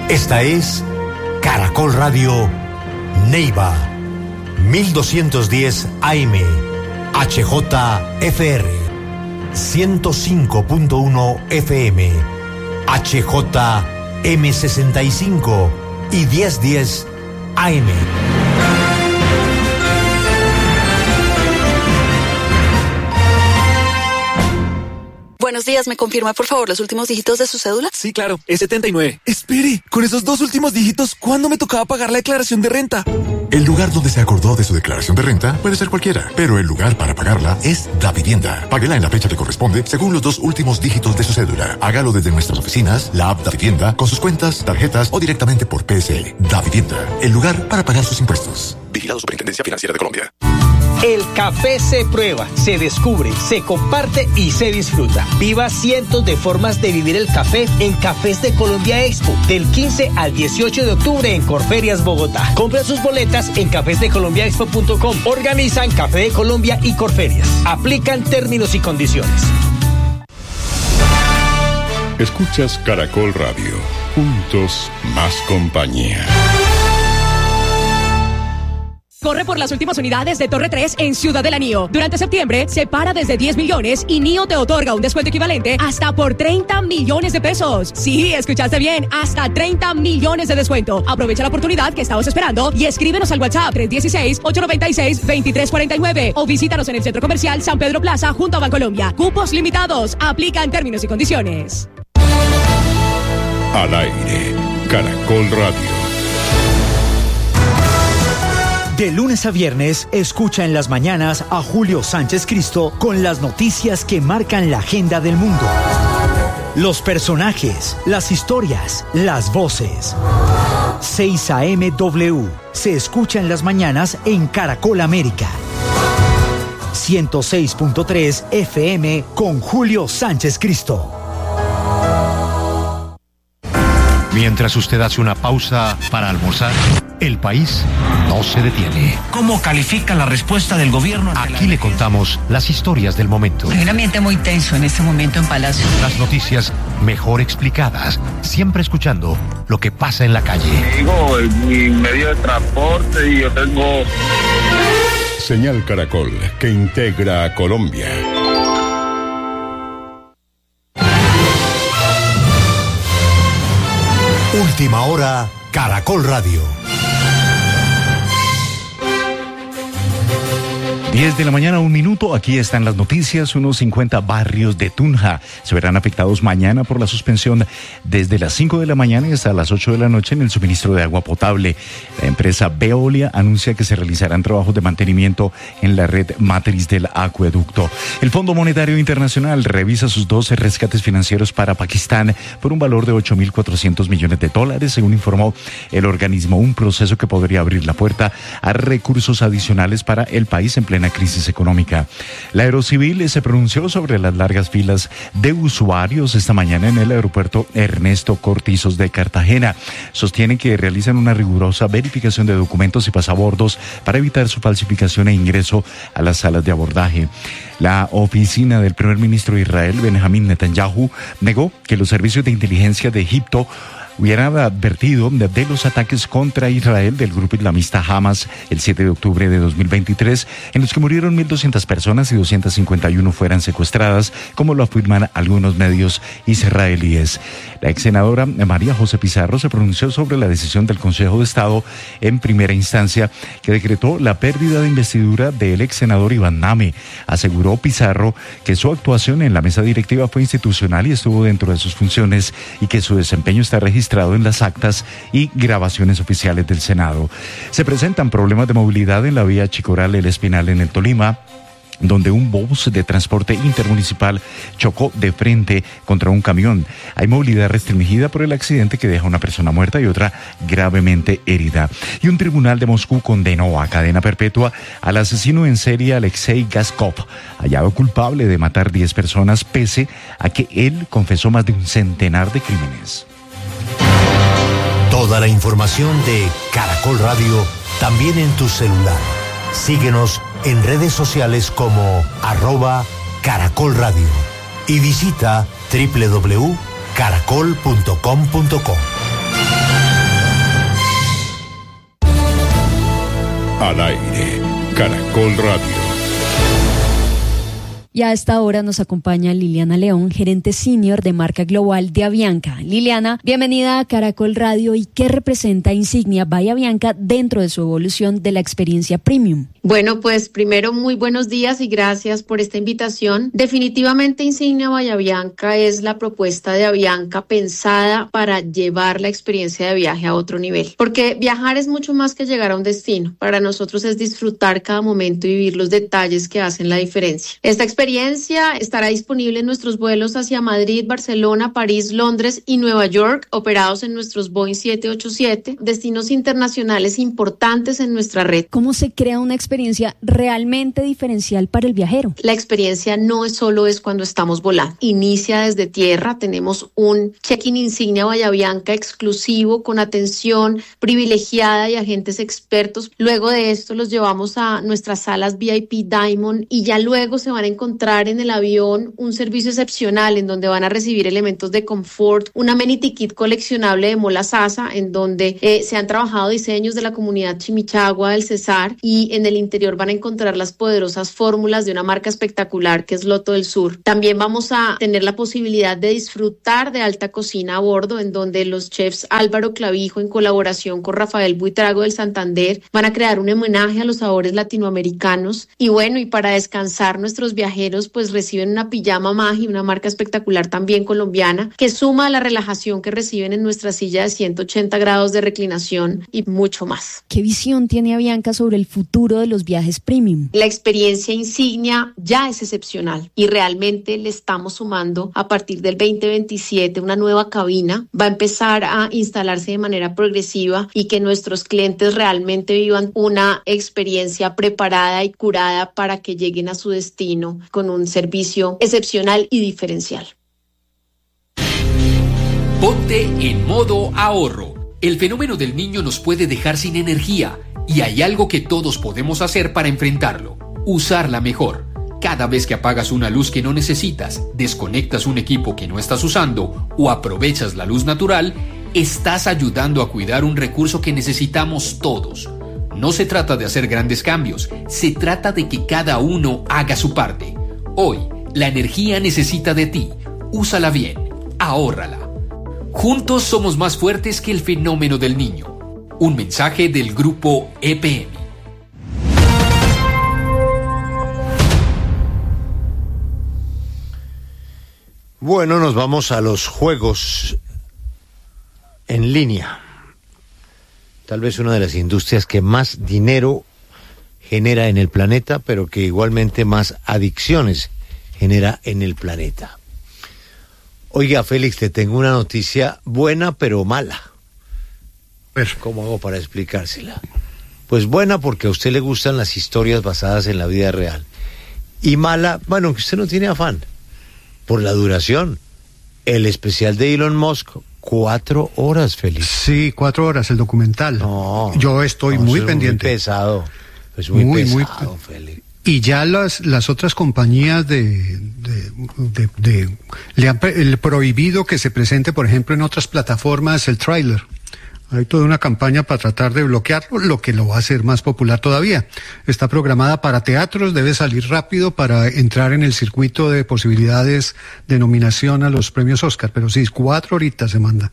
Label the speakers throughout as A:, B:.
A: Esta es Caracol Radio Neiva, 1210 AM, HJFR, 105.1 FM, HJM65 y 1010 AM.
B: Buenos días, ¿me confirma por favor los últimos dígitos de su cédula?
C: Sí, claro, es 79. Espere, con esos dos últimos dígitos, ¿cuándo me tocaba pagar la declaración de renta?
D: El lugar donde se acordó de su declaración de renta puede ser cualquiera, pero el lugar para pagarla es Davivienda. Páguela en la fecha que corresponde según los dos últimos dígitos de su cédula. Hágalo desde nuestras oficinas, la app Davivienda, con sus cuentas, tarjetas o directamente por PSE. Davivienda, el lugar para pagar sus impuestos. Vigilado Superintendencia Financiera de Colombia.
E: El café se prueba, se descubre, se comparte y se disfruta. Viva cientos de formas de vivir el café en Cafés de Colombia Expo, del 15 al 18 de octubre en Corferias, Bogotá. Compra sus boletas en cafesdecolombiaexpo.com. Organizan Café de Colombia y Corferias. Aplican términos y condiciones.
F: Escuchas Caracol Radio. Juntos, más compañía.
G: Corre por las últimas unidades de Torre 3 en Ciudad del Anillo. Durante septiembre se para desde 10 millones y NIO te otorga un descuento equivalente hasta por 30 millones de pesos. Sí, escuchaste bien, hasta 30 millones de descuento. Aprovecha la oportunidad que estabas esperando y escríbenos al WhatsApp 316-896-2349 o visítanos en el Centro Comercial San Pedro Plaza junto a Bancolombia. Cupos limitados. Aplican términos y condiciones.
F: Al aire, Caracol Radio.
H: De lunes a viernes, escucha en las mañanas a Julio Sánchez Cristo con las noticias que marcan la agenda del mundo. Los personajes, las historias, las voces. 6 AM-W se escucha en las mañanas en Caracol América. 106.3 FM con Julio Sánchez Cristo.
I: Mientras usted hace una pausa para almorzar, el país no se detiene.
J: ¿Cómo califica la respuesta del gobierno?
I: Aquí le contamos las historias del momento.
K: Un ambiente muy tenso en este momento en Palacio.
I: Las noticias mejor explicadas, siempre escuchando lo que pasa en la calle.
L: Digo, mi medio de transporte y yo tengo...
F: Señal Caracol, que integra a Colombia.
A: Última hora, Caracol Radio.
M: 10 de la mañana, 1 minuto. Aquí están las noticias. Unos 50 barrios de Tunja se verán afectados mañana por la suspensión desde las 5 de la mañana y hasta las 8 de la noche en el suministro de agua potable. La empresa Veolia anuncia que se realizarán trabajos de mantenimiento en la red matriz del acueducto. El Fondo Monetario Internacional revisa sus 12 rescates financieros para Pakistán por un valor de $8.400 millones, según informó el organismo. Un proceso que podría abrir la puerta a recursos adicionales para el país en plena crisis económica. La Aerocivil se pronunció sobre las largas filas de usuarios esta mañana en el aeropuerto Ernesto Cortizos de Cartagena. Sostienen que realizan una rigurosa verificación de documentos y pasabordos para evitar su falsificación e ingreso a las salas de abordaje. La oficina del primer ministro de Israel, Benjamín Netanyahu, negó que los servicios de inteligencia de Egipto hubieran advertido de los ataques contra Israel del grupo islamista Hamas el 7 de octubre de 2023, en los que murieron 1.200 personas y 251 fueran secuestradas, como lo afirman algunos medios israelíes. La ex senadora María José Pizarro se pronunció sobre la decisión del Consejo de Estado en primera instancia que decretó la pérdida de investidura del ex senador Iván Name. Aseguró Pizarro que su actuación en la mesa directiva fue institucional y estuvo dentro de sus funciones y que su desempeño está registrado en las actas y grabaciones oficiales del Senado. Se presentan problemas de movilidad en la vía Chicoral El Espinal en el Tolima, donde un bus de transporte intermunicipal chocó de frente contra un camión. Hay movilidad restringida por el accidente que deja una persona muerta y otra gravemente herida. Y un tribunal de Moscú condenó a cadena perpetua al asesino en serie Alexei Gaskov, hallado culpable de matar 10 personas, pese a que él confesó más de un centenar de crímenes.
A: Toda la información de Caracol Radio también en tu celular. Síguenos en redes sociales como @Caracol Radio y visita www.caracol.com.co.
F: Al aire, Caracol Radio.
N: Y a esta hora nos acompaña Liliana León, gerente senior de marca global de Avianca. Liliana, bienvenida a Caracol Radio. ¿Y qué representa Insignia by Avianca dentro de su evolución de la experiencia premium?
O: Bueno, pues primero muy buenos días y gracias por esta invitación. Definitivamente Insignia by Avianca es la propuesta de Avianca pensada para llevar la experiencia de viaje a otro nivel. Porque viajar es mucho más que llegar a un destino. Para nosotros es disfrutar cada momento y vivir los detalles que hacen la diferencia. Esta experiencia estará disponible en nuestros vuelos hacia Madrid, Barcelona, París, Londres y Nueva York, operados en nuestros Boeing 787, destinos internacionales importantes en nuestra red.
N: ¿Cómo se crea una experiencia realmente diferencial para el viajero?
O: La experiencia no solo es cuando estamos volando. Inicia desde tierra. Tenemos un check-in Insignia by Avianca exclusivo con atención privilegiada y agentes expertos. Luego de esto los llevamos a nuestras salas VIP Diamond y ya luego se van a encontrar en el avión un servicio excepcional en donde van a recibir elementos de confort, un amenity kit coleccionable de Mola Sasa en donde se han trabajado diseños de la comunidad Chimichagua del Cesar y en el interior van a encontrar las poderosas fórmulas de una marca espectacular que es Loto del Sur. También vamos a tener la posibilidad de disfrutar de alta cocina a bordo en donde los chefs Álvaro Clavijo en colaboración con Rafael Buitrago del Santander van a crear un homenaje a los sabores latinoamericanos y bueno, y para descansar nuestros viajeros pues reciben una pijama Magi, una marca espectacular también colombiana, que suma a la relajación que reciben en nuestra silla de 180 grados de reclinación y mucho más.
N: ¿Qué visión tiene Avianca sobre el futuro de los viajes premium?
O: La experiencia Insignia ya es excepcional y realmente le estamos sumando a partir del 2027 una nueva cabina. Va a empezar a instalarse de manera progresiva y que nuestros clientes realmente vivan una experiencia preparada y curada para que lleguen a su destino con un servicio excepcional y diferencial.
P: Ponte en modo ahorro. El fenómeno del niño nos puede dejar sin energía y hay algo que todos podemos hacer para enfrentarlo: usarla mejor. Cada vez que apagas una luz que no necesitas, desconectas un equipo que no estás usando o aprovechas la luz natural, estás ayudando a cuidar un recurso que necesitamos todos. No se trata de hacer grandes cambios, se trata de que cada uno haga su parte. Hoy, la energía necesita de ti. Úsala bien, ahórrala. Juntos somos más fuertes que el fenómeno del niño. Un mensaje del grupo EPM.
A: Bueno, nos vamos a los juegos en línea. Tal vez una de las industrias que más dinero genera en el planeta, pero que igualmente más adicciones genera en el planeta. Oiga, Félix, te tengo una noticia buena, pero mala. ¿Cómo hago para explicársela? Pues buena porque a usted le gustan las historias basadas en la vida real. Y mala, bueno, que usted no tiene afán, por la duración. El especial de Elon Musk, 4 horas, Félix.
Q: Sí, 4 horas, el documental.
A: No,
Q: yo estoy muy pendiente.
A: Muy pesado. Es muy pesado, Félix.
Q: Y ya las otras compañías le han prohibido que se presente, por ejemplo, en otras plataformas el tráiler. Hay toda una campaña para tratar de bloquearlo, lo que lo va a hacer más popular todavía. Está programada para teatros, debe salir rápido para entrar en el circuito de posibilidades de nominación a los premios Oscar, pero sí, 4 horitas se manda.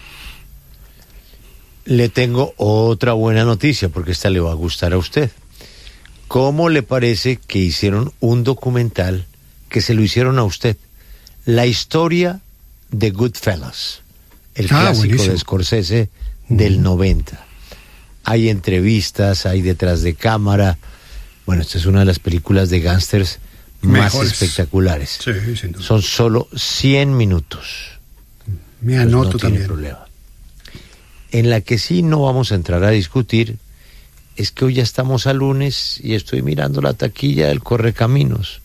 A: Le tengo otra buena noticia, porque esta le va a gustar a usted. ¿Cómo le parece que hicieron un documental que se lo hicieron a usted? La historia de Goodfellas, el clásico buenísimo. De Scorsese del 90. Hay entrevistas, hay detrás de cámara. Bueno, esta es una de las películas de gángsters más espectaculares.
Q: Sí, sin duda.
A: Son solo 100 minutos.
Q: Me anoto
A: no
Q: también.
A: Tiene problema. En la que sí no vamos a entrar a discutir es que hoy ya estamos a lunes y estoy mirando la taquilla del Correcaminos.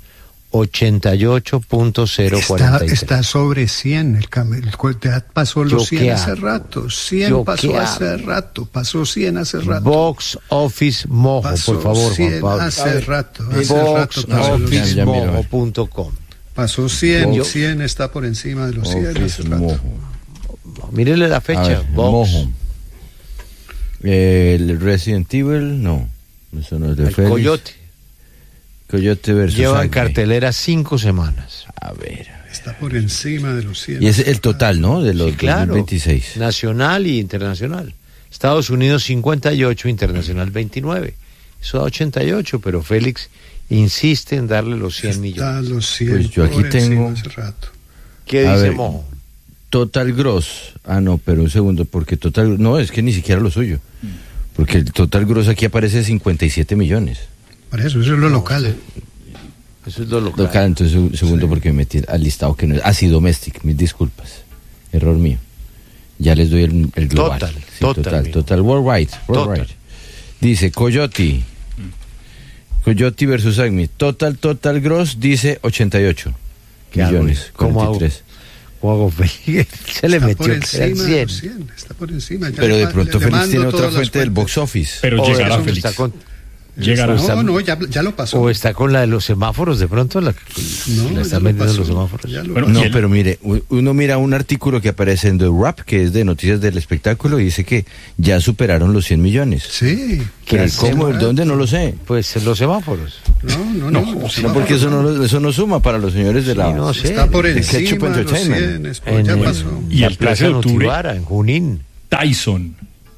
A: 88.043.
Q: Está sobre 100, ya pasó los 100 hace rato, 100 pasó hace rato, pasó 100 hace rato.
A: Box Office Mojo, pasó por favor, Juan Pablo.
Q: Hace rato.
A: BoxOfficeMojo.com.
Q: Pasó 100, 100 está por encima de los 100 hace rato.
A: Mírele la fecha,
R: Mojo. El Resident Evil, no. Eso no es de
A: el
R: Félix.
A: Coyote
R: versus
A: lleva en
R: Acme.
A: cartelera 5 semanas.
R: A ver.
Q: Está por encima de los 100.
R: Y es el total, ¿no? De los
A: Sí, claro.
R: 2026.
A: Nacional y internacional. Estados Unidos 58, internacional 29. Eso da 88, pero Félix insiste en darle los 100 millones.
Q: Está los 100
R: Pues yo aquí
Q: por encima
R: tengo-
Q: hace rato.
A: ¿Qué
R: A
A: dice
R: ver,
A: Mojo?
R: Total Gross. Ah, no, pero un segundo, porque Total... No, es que ni siquiera lo suyo. Porque el Total Gross aquí aparece 57 millones.
Q: Por eso es lo local.
A: Eso es lo local.
R: Entonces, un segundo, porque me metí al listado que no es... Así, Domestic, mis disculpas. Error mío. Ya les doy el global.
A: Total,
R: Sí,
A: total, mío.
R: total, worldwide. Dice Coyote versus Acme. Total Gross dice 88
A: ¿Qué hago?
R: millones.
A: ¿Cómo hago?
R: 43.
A: ¿Cómo hago, Félix? Se le
Q: Está
A: metió
Q: por
A: que eran
Q: encima de
A: 100.
Q: los 100. Está por encima. Ya
R: Pero
Q: le
R: de
Q: ma-
R: pronto
Q: le
R: Félix
Q: mando
R: tiene otra
Q: todas las
R: fuente del
Q: fuentes.
R: box office.
S: Pero
A: O
S: llegará,
A: eso
S: Félix.
A: está con-
S: Llegará.
Q: No, ya lo pasó.
A: O está con la de los semáforos, de pronto la
Q: No,
A: están
Q: ya lo
A: vendiendo
Q: pasó.
A: los semáforos.
Q: Ya lo
S: Bueno,
R: No,
S: y el-
R: pero mire, uno mira un artículo que aparece en The Wrap, que es de noticias del espectáculo, y dice que ya superaron los 100 millones.
Q: Sí.
R: ¿Pero
A: ¿Qué
R: cómo?
A: hacemos?
R: ¿Dónde? No lo sé.
A: Pues en los semáforos.
Q: No.
R: No, porque eso no suma para los señores de la...
A: no sé.
Q: Está por
R: de
Q: encima
R: Ketchup
Q: de los
R: Entertainment.
Q: 100. Ya pasó.
S: Y el 13 de octubre,
A: Notibara, en Junín.
S: Tyson.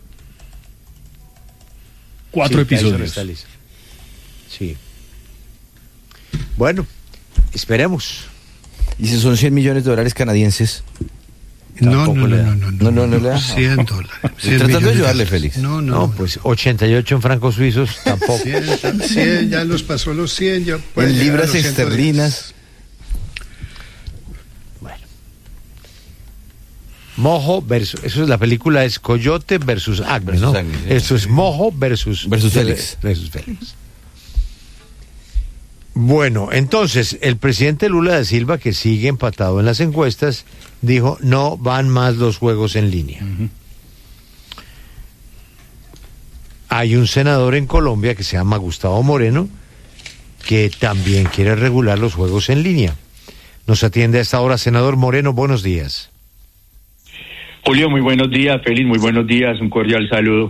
S: 4
A: Sí, Tyson
S: episodios.
A: está listo. Sí. Bueno, esperemos.
R: Y si son 100 millones de dólares canadienses.
Q: No
R: le da. No le da.
Q: $100.
R: Estoy tratando de ayudarle, Félix.
A: No, pues 88 en francos suizos tampoco.
Q: 100, ya los pasó los 100. Ya puede
R: En
Q: llegar a
R: libras
Q: los 110.
R: esterlinas.
A: Mojo versus, eso es la película, es Coyote versus Acme, ¿no?
R: Versus Acme, sí.
A: Eso es Mojo versus
R: Félix.
A: Versus Félix. Bueno, entonces, el presidente Lula da Silva, que sigue empatado en las encuestas, dijo, no van más los juegos en línea. Hay un senador en Colombia que se llama Gustavo Moreno, que también quiere regular los juegos en línea. Nos atiende a esta hora, senador Moreno, buenos días.
T: Julio, muy buenos días. Félix, muy buenos días. Un cordial saludo.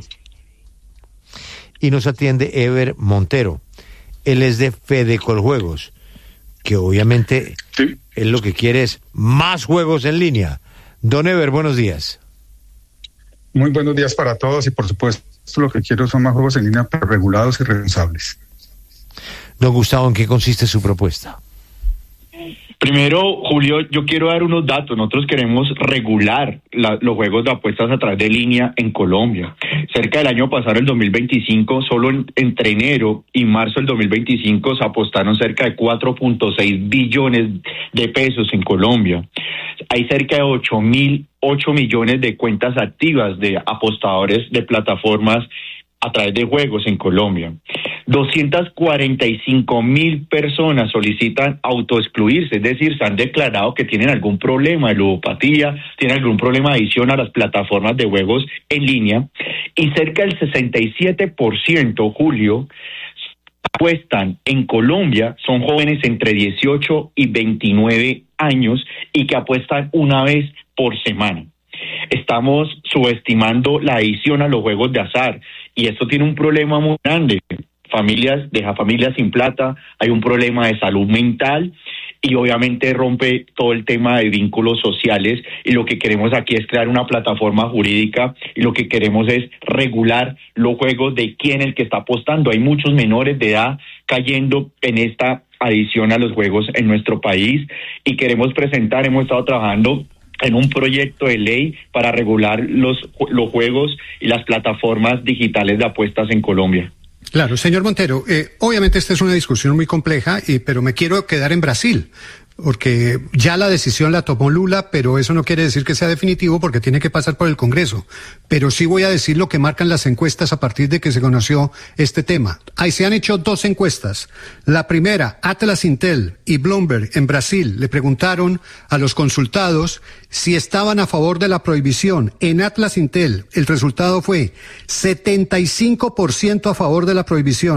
A: Y nos atiende Ever Montero. Él es de Fedecoljuegos, que obviamente él lo que quiere es más juegos en línea. Don Ever, buenos días.
U: Muy buenos días para todos y por supuesto lo que quiero son más juegos en línea, pero regulados y responsables.
A: Don Gustavo, ¿en qué consiste su propuesta?
T: Primero, Julio, yo quiero dar unos datos. Nosotros queremos regular los juegos de apuestas a través de línea en Colombia. Cerca del año pasado, el 2025, solo entre enero y marzo del 2025 se apostaron cerca de 4.6 billones de pesos en Colombia. Hay cerca de 8 millones de cuentas activas de apostadores de plataformas a través de juegos en Colombia. 245,000 personas solicitan autoexcluirse, es decir, se han declarado que tienen algún problema de ludopatía, tienen algún problema de adicción a las plataformas de juegos en línea, y cerca del 67%, Julio, apuestan en Colombia, son jóvenes entre 18 y 29 años y que apuestan una vez por semana. Estamos subestimando la adicción a los juegos de azar y esto tiene un problema muy grande. Deja familias sin plata, hay un problema de salud mental y obviamente rompe todo el tema de vínculos sociales, y lo que queremos aquí es crear una plataforma jurídica y lo que queremos es regular los juegos de quién es el que está apostando. Hay muchos menores de edad cayendo en esta adicción a los juegos en nuestro país y queremos presentar, hemos estado trabajando en un proyecto de ley para regular los juegos y las plataformas digitales de apuestas en Colombia.
Q: Claro, señor Montero, obviamente esta es una discusión muy compleja, pero me quiero quedar en Brasil, porque ya la decisión la tomó Lula, pero eso no quiere decir que sea definitivo porque tiene que pasar por el Congreso. Pero sí voy a decir lo que marcan las encuestas a partir de que se conoció este tema. Ahí se han hecho 2 encuestas. La primera, Atlas Intel y Bloomberg en Brasil le preguntaron a los consultados si estaban a favor de la prohibición. En Atlas Intel el resultado fue 75% a favor de la prohibición.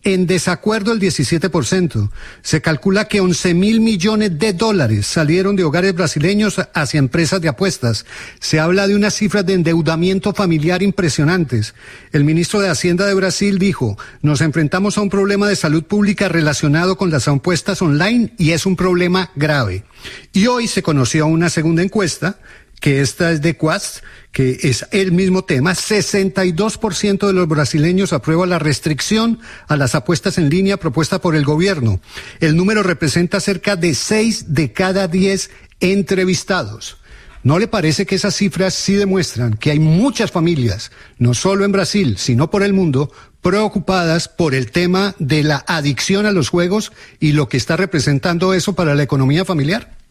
Q: en desacuerdo el 17%. Se calcula que 11.000 millones de dólares salieron de hogares brasileños hacia empresas de apuestas. Se habla de unas cifras de endeudamiento familiar impresionantes. El ministro de Hacienda de Brasil dijo: nos enfrentamos a un problema de salud pública relacionado con las apuestas online y es un problema grave. Y hoy se conoció una segunda encuesta, que esta es de Quast, que es el mismo tema. 62% de los brasileños aprueba la restricción a las apuestas en línea propuesta por el gobierno. El número representa cerca de 6 de cada 10 entrevistados. ¿No le parece que esas cifras sí demuestran que hay muchas familias, no solo en Brasil, sino por el mundo, preocupadas por el tema de la adicción a los juegos y lo que está representando eso para la economía familiar?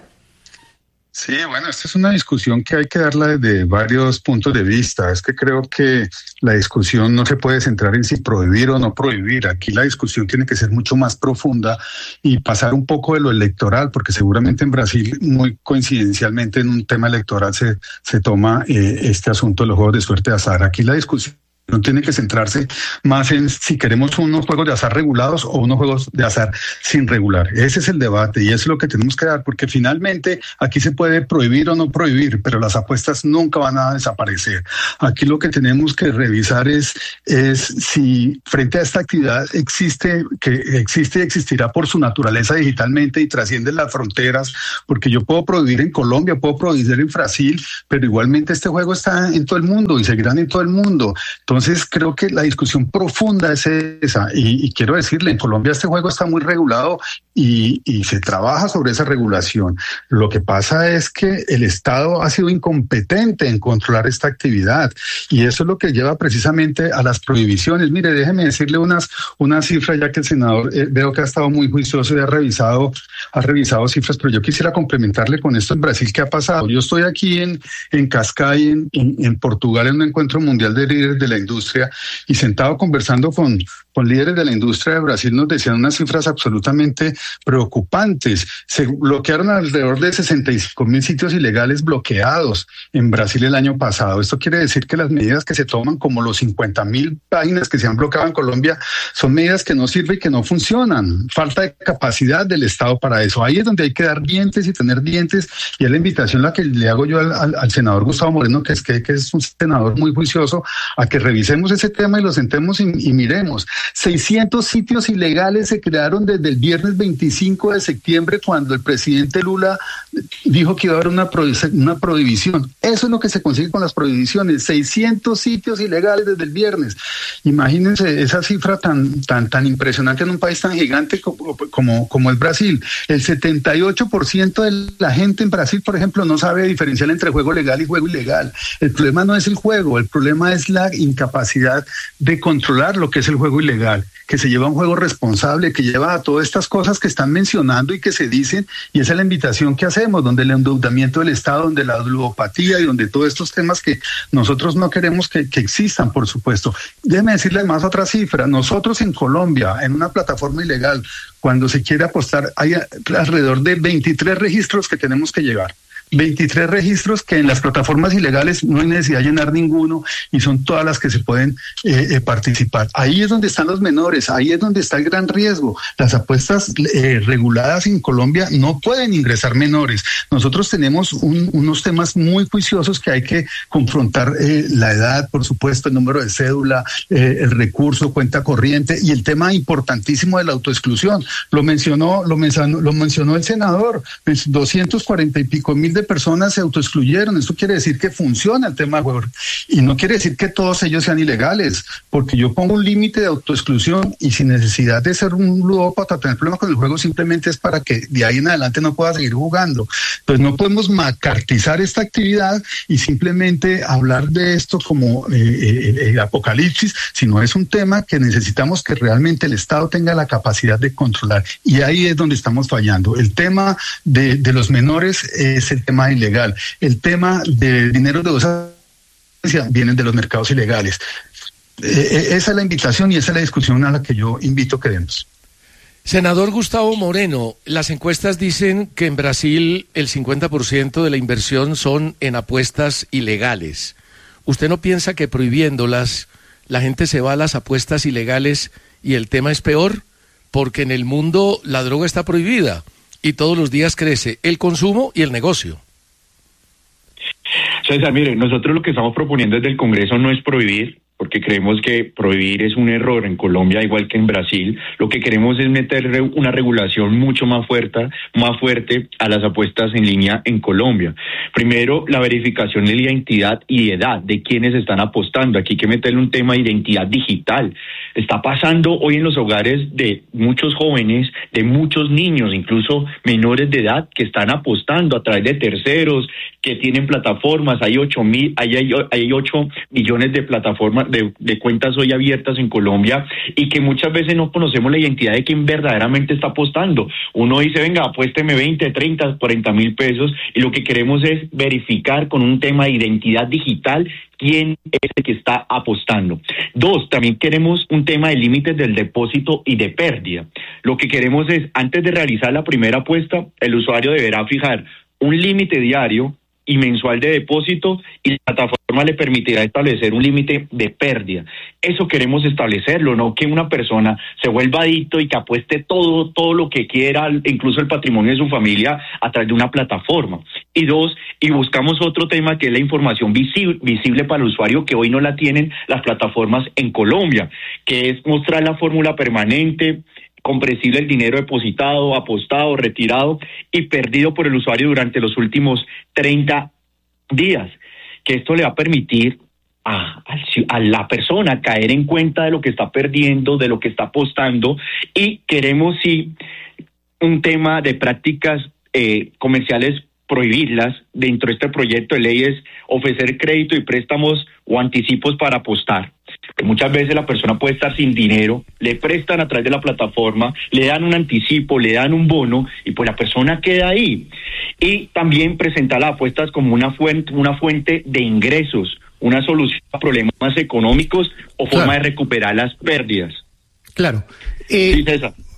U: Sí, bueno, esta es una discusión que hay que darla desde varios puntos de vista. Es que creo que la discusión no se puede centrar en si prohibir o no prohibir. Aquí la discusión tiene que ser mucho más profunda y pasar un poco de lo electoral, porque seguramente en Brasil, muy coincidencialmente en un tema electoral, se toma este asunto de los juegos de suerte de azar. Aquí la discusión no tiene que centrarse más en si queremos unos juegos de azar regulados o unos juegos de azar sin regular. Ese es el debate y eso es lo que tenemos que dar, porque finalmente aquí se puede prohibir o no prohibir, pero las apuestas nunca van a desaparecer. Aquí lo que tenemos que revisar es si frente a esta actividad existe y existirá por su naturaleza digitalmente y trasciende las fronteras, porque yo puedo prohibir en Colombia, puedo prohibir en Brasil, pero igualmente este juego está en todo el mundo y seguirán en todo el mundo. Entonces creo que la discusión profunda es esa y quiero decirle, en Colombia este juego está muy regulado y se trabaja sobre esa regulación. Lo que pasa es que el Estado ha sido incompetente en controlar esta actividad y eso es lo que lleva precisamente a las prohibiciones. Mire, déjeme decirle una cifra, ya que el senador veo que ha estado muy juicioso y ha revisado cifras, pero yo quisiera complementarle con esto en Brasil. ¿Qué ha pasado? Yo estoy aquí en Cascais, en Portugal, en un encuentro mundial de líderes de la industria y sentado conversando con líderes de la industria de Brasil nos decían unas cifras absolutamente preocupantes. Se bloquearon alrededor de 65.000 sitios ilegales bloqueados en Brasil el año pasado. Esto quiere decir que las medidas que se toman, como los 50.000 páginas que se han bloqueado en Colombia, son medidas que no sirven y que no funcionan. Falta de capacidad del Estado para eso. Ahí es donde hay que dar dientes y tener dientes, y es la invitación la que le hago yo al senador Gustavo Moreno, que es un senador muy juicioso, a que revisemos ese tema y lo sentemos y miremos. 600 sitios ilegales se crearon desde el viernes 25 de septiembre, cuando el presidente Lula dijo que iba a haber una prohibición. Eso es lo que se consigue con las prohibiciones, 600 sitios ilegales desde el viernes. Imagínense esa cifra tan impresionante en un país tan gigante como es Brasil. El 78% de la gente en Brasil, por ejemplo, no sabe diferenciar entre juego legal y juego ilegal. El problema no es el juego, el problema es la incapacidad de controlar lo que es el juego ilegal, que se lleva un juego responsable, que lleva a todas estas cosas que están mencionando y que se dicen, y esa es la invitación que hacemos, donde el endeudamiento del Estado, donde la ludopatía y donde todos estos temas que nosotros no queremos que existan, por supuesto. Déjeme decirles más otra cifra. Nosotros en Colombia, en una plataforma ilegal, cuando se quiere apostar, hay alrededor de 23 registros que tenemos que llevar. 23 registros que en las plataformas ilegales no hay necesidad de llenar ninguno y son todas las que se pueden participar. Ahí es donde están los menores, ahí es donde está el gran riesgo. Las apuestas reguladas en Colombia no pueden ingresar menores. Nosotros tenemos unos temas muy juiciosos que hay que confrontar, la edad, por supuesto, el número de cédula, el recurso, cuenta corriente y el tema importantísimo de la autoexclusión. Lo mencionó el senador, 240 y pico mil de personas se autoexcluyeron. Esto quiere decir que funciona el tema de juego y no quiere decir que todos ellos sean ilegales, porque yo pongo un límite de autoexclusión y sin necesidad de ser un ludópata, tener problemas con el juego, simplemente es para que de ahí en adelante no pueda seguir jugando. Pues no podemos macartizar esta actividad y simplemente hablar de esto como el apocalipsis, sino es un tema que necesitamos que realmente el Estado tenga la capacidad de controlar, y ahí es donde estamos fallando. El tema de los menores es el tema ilegal. El tema de dinero de dudosa vienen de los mercados ilegales. Esa es la invitación y esa es la discusión a la que yo invito que demos.
B: Senador Gustavo Moreno, las encuestas dicen que en Brasil el 50% de la inversión son en apuestas ilegales. ¿Usted no piensa que prohibiéndolas la gente se va a las apuestas ilegales y el tema es peor porque en el mundo la droga está prohibida y todos los días crece el consumo y el negocio.
T: César, mire, nosotros lo que estamos proponiendo desde el Congreso no es prohibir, porque creemos que prohibir es un error en Colombia, igual que en Brasil. Lo que queremos es meter una regulación mucho más fuerte a las apuestas en línea en Colombia. Primero, la verificación de la identidad y edad de quienes están apostando. Aquí hay que meterle un tema de identidad digital. Está pasando hoy en los hogares de muchos jóvenes, de muchos niños, incluso menores de edad, que están apostando a través de terceros, que tienen plataformas. Hay 8 millones de plataformas de cuentas hoy abiertas en Colombia y que muchas veces no conocemos la identidad de quien verdaderamente está apostando. Uno dice, venga, apuésteme 20, 30, 40 mil pesos, y lo que queremos es verificar con un tema de identidad digital quién es el que está apostando. 2, también queremos un tema de límites del depósito y de pérdida. Lo que queremos es, antes de realizar la primera apuesta, el usuario deberá fijar un límite diario y mensual de depósito, y la plataforma le permitirá establecer un límite de pérdida. Eso queremos establecerlo, no que una persona se vuelva adicto y que apueste todo lo que quiera, incluso el patrimonio de su familia, a través de una plataforma. Y 2, y buscamos otro tema que es la información visible para el usuario, que hoy no la tienen las plataformas en Colombia, que es mostrar la fórmula permanente, comprensible el dinero depositado, apostado, retirado y perdido por el usuario durante los últimos 30 días, que esto le va a permitir a la persona caer en cuenta de lo que está perdiendo, de lo que está apostando. Y queremos, sí, un tema de prácticas comerciales, prohibirlas. Dentro de este proyecto de ley es ofrecer crédito y préstamos o anticipos para apostar. Que muchas veces la persona puede estar sin dinero, le prestan a través de la plataforma, le dan un anticipo, le dan un bono y pues la persona queda ahí. Y también presentar las apuestas como una fuente de ingresos, una solución a problemas económicos o forma de recuperar las pérdidas.
Q: Claro.
T: Sí, César.